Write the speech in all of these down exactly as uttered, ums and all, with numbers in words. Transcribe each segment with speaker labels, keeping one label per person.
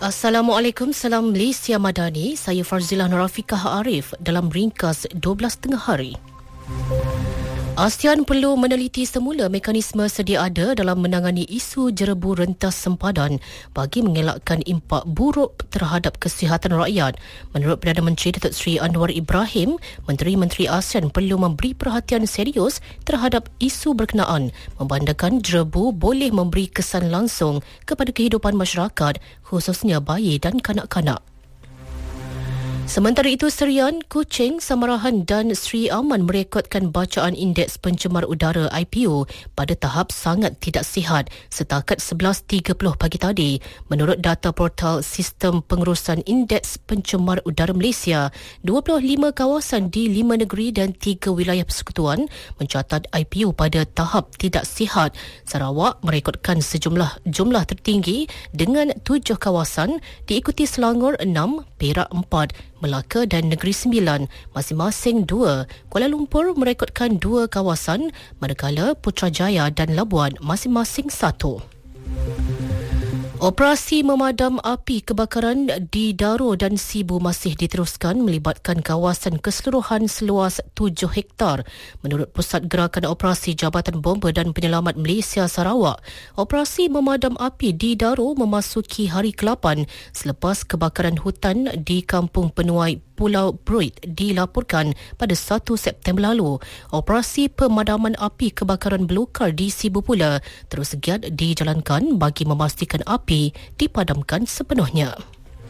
Speaker 1: Assalamualaikum, salam Malaysia Madani. Saya Farzilah Nurafiqah Arif dalam ringkas dua belas tengah hari. ASEAN perlu meneliti semula mekanisme sedia ada dalam menangani isu jerebu rentas sempadan bagi mengelakkan impak buruk terhadap kesihatan rakyat. Menurut Perdana Menteri Datuk Seri Anwar Ibrahim, Menteri-Menteri ASEAN perlu memberi perhatian serius terhadap isu berkenaan, membandakan jerebu boleh memberi kesan langsung kepada kehidupan masyarakat, khususnya bayi dan kanak-kanak. Sementara itu, Serian, Kuching, Samarahan dan Sri Aman merekodkan bacaan Indeks Pencemar Udara I P U pada tahap sangat tidak sihat setakat sebelas tiga puluh pagi tadi. Menurut data portal Sistem Pengurusan Indeks Pencemar Udara Malaysia, dua puluh lima kawasan di lima negeri dan tiga wilayah persekutuan mencatat I P U pada tahap tidak sihat. Sarawak merekodkan sejumlah jumlah tertinggi dengan tujuh kawasan, diikuti Selangor enam, Perak empat, Melaka dan Negeri Sembilan, masing-masing dua. Kuala Lumpur merekodkan dua kawasan, manakala Putrajaya dan Labuan masing-masing satu. Operasi memadam api kebakaran di Daro dan Sibu masih diteruskan melibatkan kawasan keseluruhan seluas tujuh hektar. Menurut Pusat Gerakan Operasi Jabatan Bomba dan Penyelamat Malaysia Sarawak, operasi memadam api di Daro memasuki hari ke lapan selepas kebakaran hutan di Kampung Penuai Pulau Bruit dilaporkan pada satu September lalu. Operasi pemadaman api kebakaran belukar di Sibu pula terus giat dijalankan bagi memastikan api dipadamkan sepenuhnya.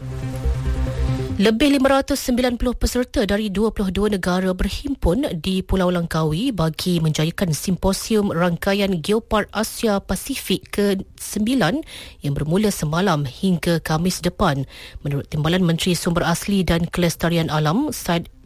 Speaker 1: Lebih lima ratus sembilan puluh peserta dari dua puluh dua negara berhimpun di Pulau Langkawi bagi menjayakan simposium rangkaian Geopark Asia Pasifik ke sembilan yang bermula semalam hingga Khamis depan. Menurut Timbalan Menteri Sumber Asli dan Kelestarian Alam, Said